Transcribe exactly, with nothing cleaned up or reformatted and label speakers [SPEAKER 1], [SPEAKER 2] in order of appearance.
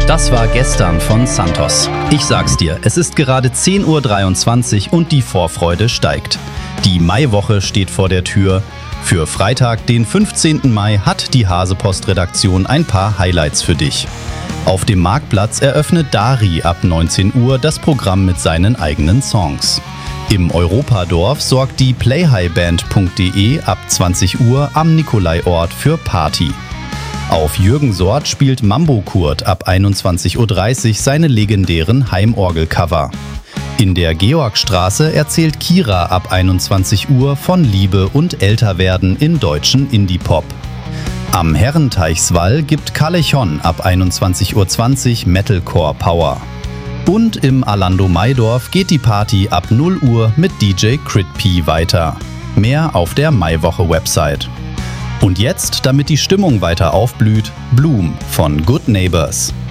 [SPEAKER 1] Das war gestern von Santos. Ich sag's dir, es ist gerade zehn Uhr dreiundzwanzig und die Vorfreude steigt. Die Maiwoche steht vor der Tür. Für Freitag, den fünfzehnten Mai, hat die Hasepost-Redaktion ein paar Highlights für dich. Auf dem Marktplatz eröffnet Dari ab neunzehn Uhr das Programm mit seinen eigenen Songs. Im Europadorf sorgt die playhighband punkt de ab zwanzig Uhr am Nikolaiort für Party. Auf Jürgensort spielt Mambo Kurt ab einundzwanzig Uhr dreißig seine legendären Heimorgelcover. In der Georgstraße erzählt Kira ab einundzwanzig Uhr von Liebe und Älterwerden in deutschen Indie-Pop. Am Herrenteichswall gibt Kalechon ab einundzwanzig Uhr zwanzig Metalcore Power. Und im Alando Maidorf geht die Party ab null Uhr mit D J Crit P weiter. Mehr auf der Maiwoche-Website. Und jetzt, damit die Stimmung weiter aufblüht, Bloom von Good Neighbors.